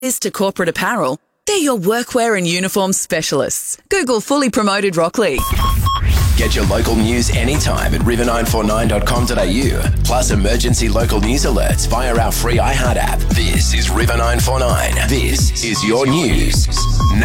is to corporate apparel, they're your workwear and uniform specialists. Google fully promoted Rockley. Get your local news anytime at river949.com.au. Plus emergency local news alerts via our free iHeart app. This is River 949. This is your news.